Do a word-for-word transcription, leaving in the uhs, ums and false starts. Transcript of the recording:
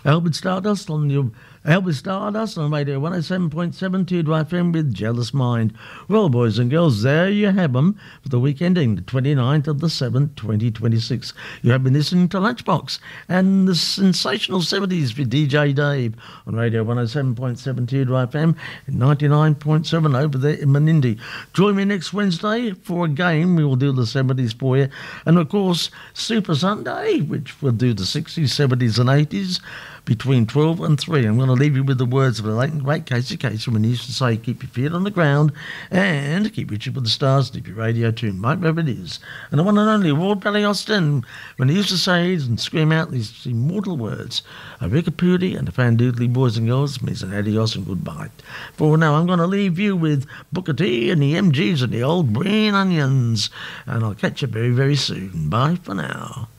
Albert Stardust on your Albert Stardust on Radio one oh seven point seven Two Drive F M with Jealous Mind. Well, boys and girls, there you have them for the week ending, the twenty-ninth of the seventh, twenty twenty-six. You have been listening to Lunchbox and the sensational seventies with D J Dave on Radio one oh seven point seven Two Drive F M and ninety-nine point seven over there in Menindee. Join me next Wednesday for a game. We will do the seventies for you. And, of course, Super Sunday, which will do the sixties, seventies and eighties between twelve and three. I'm going to leave you with the words of the late and great Casey Kasem when he used to say, keep your feet on the ground and keep reaching for the stars, keep your radio tuned, right wherever it is. And the one and only Ward Valley Austin, when he used to say and scream out these immortal words, a Rickapoody and the Fandoodly boys and girls means an adios and goodbye. For now, I'm going to leave you with Booker T and the M Gs and the old green onions. And I'll catch you very, very soon. Bye for now.